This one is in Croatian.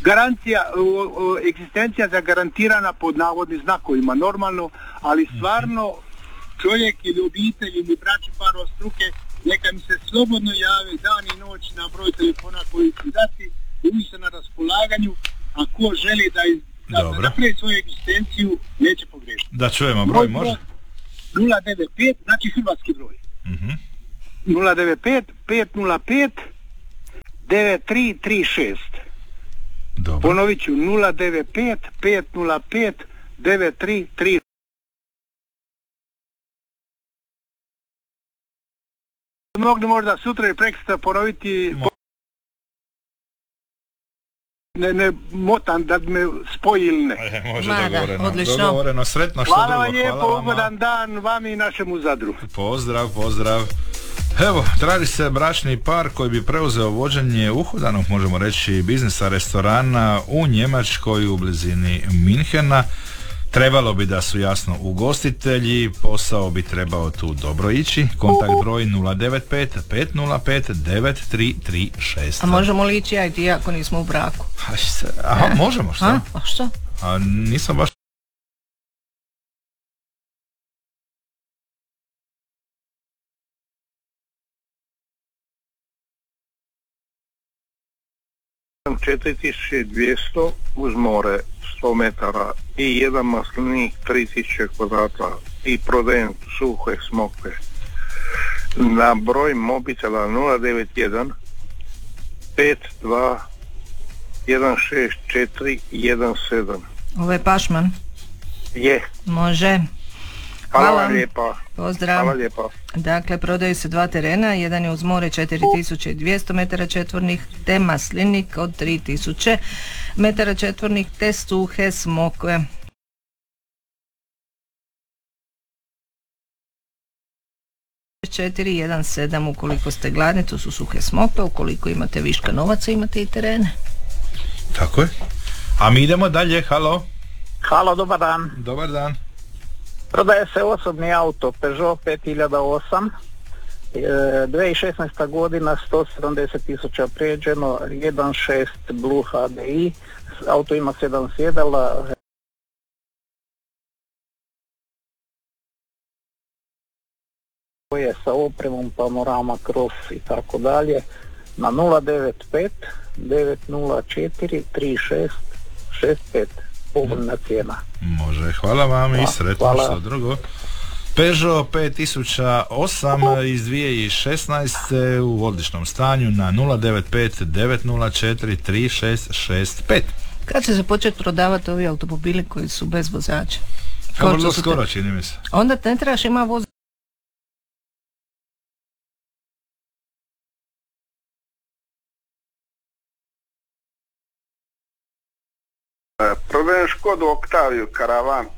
garancija, egzistencija zagarantirana pod navodnim znakovima, normalno, ali stvarno čovjek ili obitelj ili braći parova struke, neka mi se slobodno jave dan i noć na broj telefona koji ću dati, uvijek se na raspolaganju, a ko želi da napravi svoju egzistenciju, neće pogrešiti. Da čujemo broj, može? 095, znači hrvatski broj. 095 505 9336. Dobro. Ponovit ću 095 505 9336. Mogli možda sutra ili prekosutra ponoviti. Ne motam da me spoji ili ne. Može, dogovoreno. Sretno, što hvala drugo. Vam lijepo, ugodan dan vami i našemu Zadru. Pozdrav. Evo, traži se bračni par koji bi preuzeo vođenje uhodanog, možemo reći, biznisa restorana u Njemačkoj u blizini Minhena. Trebalo bi da su jasno ugostitelji, posao bi trebao tu dobro ići. Kontakt broj 095 505 9336. A možemo li ići ja i ti ako nismo u braku? Aha, možemo, šta? A što? A nisam baš... Sam 4200 uz more 100 metara i jedan maslinik 3000 kvadrata i prodajem suhe smokve na broj mobitela 091 52 164 17. Ovo je Pašman? Je. Može. Hvala lijepa. Pozdrav. Hvala lijepa. Dakle, prodaju se 2 terena, jedan je uz more 4200 metara četvornih, te maslinik od 3000 metara četvornih, te suhe smokve. Četiri, 1,7 ukoliko ste gladni, to su suhe smokve, ukoliko imate viška novaca imate i terene. Tako je. A mi idemo dalje, halo. Halo, dobar dan. Dobar dan. Prodaje se osobni auto Peugeot 5008, 2016. godina, 170.000 prijeđeno, 1.6 Blue HDI, auto ima 7 sjedala. Je sa opremom, panorama, cross i tako dalje, na 095 904 3665. Povoljna cijena. Može, hvala vam i sretno što drugo. Peugeot 5008 iz 2016. u odličnom stanju na 095 904 3665. Kad će se početi prodavati ovi automobili koji su bez vozača? Vrlo skoro, čini mi se. Onda ne trebaš ima vozača. Prodajem Škodu Octaviju Karavan